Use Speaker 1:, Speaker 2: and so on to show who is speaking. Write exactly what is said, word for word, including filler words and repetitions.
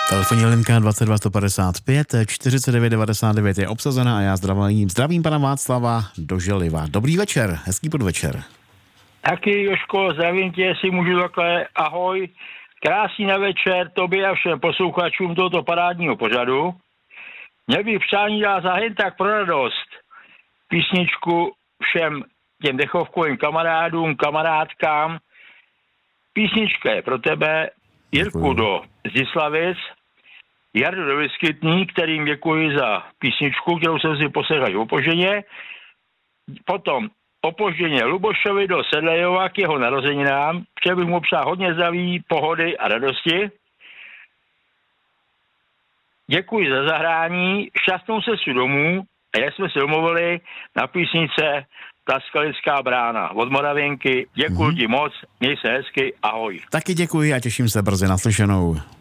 Speaker 1: Telefonní linka dvacet dva sto padesát pět čtyřicet devět devadesát devět je obsazena a já zdravím, zdravím pana Václava do Želiva. Dobrý večer, hezký podvečer.
Speaker 2: Taky, Jožko, zdravím tě, jestli můžu takhle, ahoj. Krásný na večer tobě a všem posluchačům tohoto parádního pořadu. Měl bych přání dát za jen tak pro radost písničku všem těm dechovkovým kamarádům, kamarádkám. Písnička je pro tebe, Jirku do Zdislavic, Jardu do Vyskytní, kterým děkuji za písničku, kterou jsem si poslechl v Opožděně. Potom Opožděně Lubošovi do Sedlejova k jeho narozeninám. Chtěl bych mu přát hodně zdraví, pohody a radosti. Děkuji za zahrání, šťastnou cestu domů a jak jsme se domluvili na písnice Tlaskalická brána od Moravěnky. Děkuji mm-hmm. ti moc, měj se hezky, ahoj.
Speaker 1: Taky děkuji a těším se brzy naslyšenou.